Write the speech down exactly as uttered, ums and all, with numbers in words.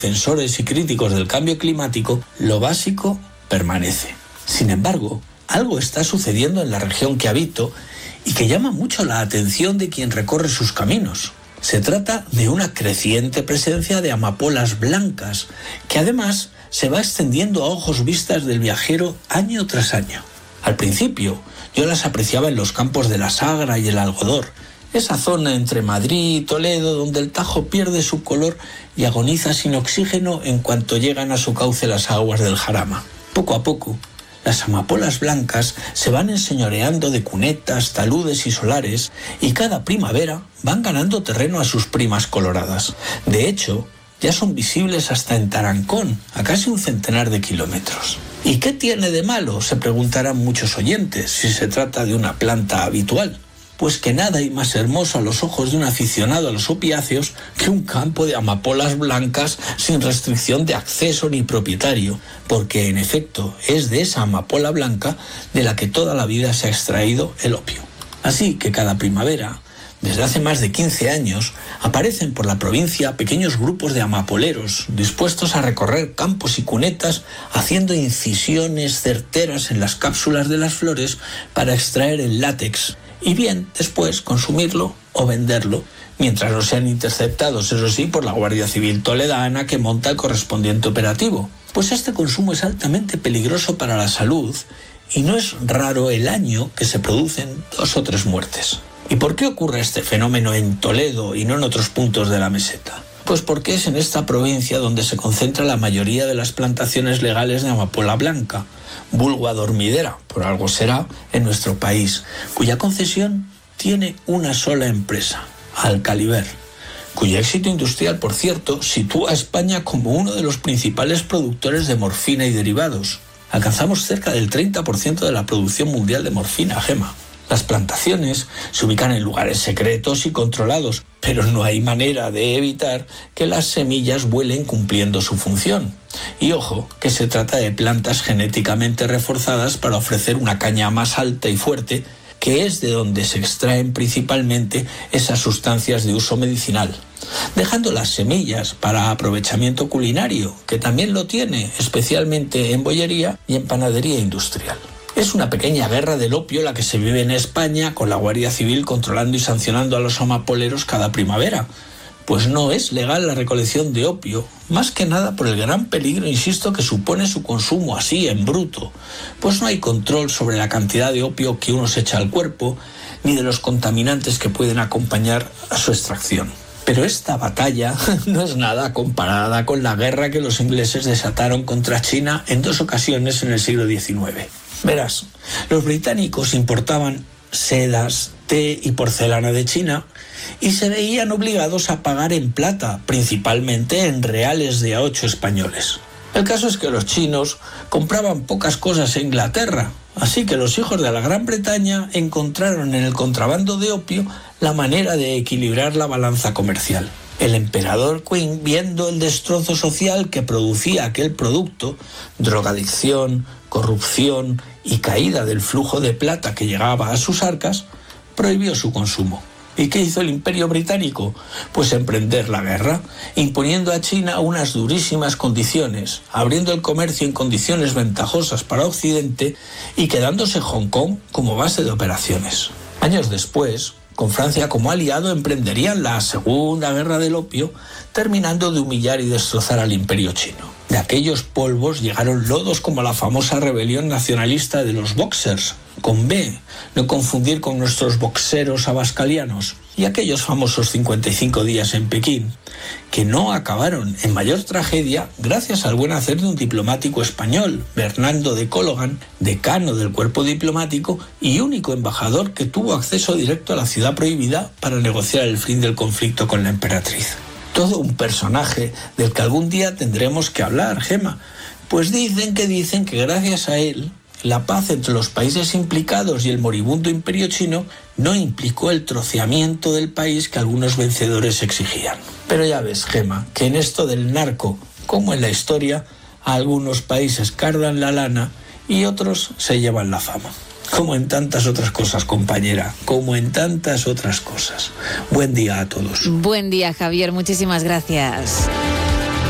defensores y críticos del cambio climático, lo básico permanece. Sin embargo, algo está sucediendo en la región que habito y que llama mucho la atención de quien recorre sus caminos. Se trata de una creciente presencia de amapolas blancas, que además se va extendiendo a ojos vistas del viajero año tras año. Al principio, yo las apreciaba en los campos de la Sagra y el Algodor, esa zona entre Madrid y Toledo donde el Tajo pierde su color y agoniza sin oxígeno en cuanto llegan a su cauce las aguas del Jarama. Poco a poco, las amapolas blancas se van enseñoreando de cunetas, taludes y solares y cada primavera van ganando terreno a sus primas coloradas. De hecho, ya son visibles hasta en Tarancón, a casi un centenar de kilómetros. ¿Y qué tiene de malo?, se preguntarán muchos oyentes, si se trata de una planta habitual. Pues que nada hay más hermoso a los ojos de un aficionado a los opiáceos que un campo de amapolas blancas sin restricción de acceso ni propietario, porque en efecto es de esa amapola blanca de la que toda la vida se ha extraído el opio. Así que cada primavera, desde hace más de quince años, aparecen por la provincia pequeños grupos de amapoleros dispuestos a recorrer campos y cunetas haciendo incisiones certeras en las cápsulas de las flores para extraer el látex y bien después consumirlo o venderlo, mientras no sean interceptados, eso sí, por la Guardia Civil toledana que monta el correspondiente operativo. Pues este consumo es altamente peligroso para la salud y no es raro el año que se producen dos o tres muertes. ¿Y por qué ocurre este fenómeno en Toledo y no en otros puntos de la meseta? Pues porque es en esta provincia donde se concentra la mayoría de las plantaciones legales de amapola blanca, vulgo adormidera, por algo será, en nuestro país, cuya concesión tiene una sola empresa, Alcaliber, cuyo éxito industrial, por cierto, sitúa a España como uno de los principales productores de morfina y derivados. Alcanzamos cerca del treinta por ciento de la producción mundial de morfina, Gema. Las plantaciones se ubican en lugares secretos y controlados, pero no hay manera de evitar que las semillas vuelen cumpliendo su función. Y ojo, que se trata de plantas genéticamente reforzadas para ofrecer una caña más alta y fuerte, que es de donde se extraen principalmente esas sustancias de uso medicinal, dejando las semillas para aprovechamiento culinario, que también lo tiene, especialmente en bollería y en panadería industrial. Es una pequeña guerra del opio la que se vive en España, con la Guardia Civil controlando y sancionando a los amapoleros cada primavera. Pues no es legal la recolección de opio, más que nada por el gran peligro, insisto, que supone su consumo así, en bruto. Pues no hay control sobre la cantidad de opio que uno se echa al cuerpo, ni de los contaminantes que pueden acompañar a su extracción. Pero esta batalla no es nada comparada con la guerra que los ingleses desataron contra China en dos ocasiones en el siglo diecinueve. Verás, los británicos importaban sedas, té y porcelana de China y se veían obligados a pagar en plata, principalmente en reales de a ocho españoles. El caso es que los chinos compraban pocas cosas en Inglaterra, así que los hijos de la Gran Bretaña encontraron en el contrabando de opio la manera de equilibrar la balanza comercial. El emperador Qing, viendo el destrozo social que producía aquel producto, drogadicción, corrupción y caída del flujo de plata que llegaba a sus arcas, prohibió su consumo. ¿Y qué hizo el Imperio Británico? Pues emprender la guerra, imponiendo a China unas durísimas condiciones, abriendo el comercio en condiciones ventajosas para Occidente y quedándose Hong Kong como base de operaciones. Años después, con Francia como aliado, emprenderían la Segunda Guerra del Opio, terminando de humillar y destrozar al Imperio chino. De aquellos polvos llegaron lodos como la famosa rebelión nacionalista de los Boxers, con B, no confundir con nuestros boxeros abascalianos, y aquellos famosos cincuenta y cinco días en Pekín, que no acabaron en mayor tragedia gracias al buen hacer de un diplomático español, Bernardo de Cologan, decano del cuerpo diplomático y único embajador que tuvo acceso directo a la ciudad prohibida para negociar el fin del conflicto con la emperatriz. Todo un personaje del que algún día tendremos que hablar, Gema, pues dicen que dicen que gracias a él la paz entre los países implicados y el moribundo imperio chino no implicó el troceamiento del país que algunos vencedores exigían. Pero ya ves, Gema, que en esto del narco, como en la historia, algunos países cardan la lana y otros se llevan la fama. Como en tantas otras cosas, compañera, como en tantas otras cosas. Buen día a todos. Buen día, Javier, muchísimas gracias.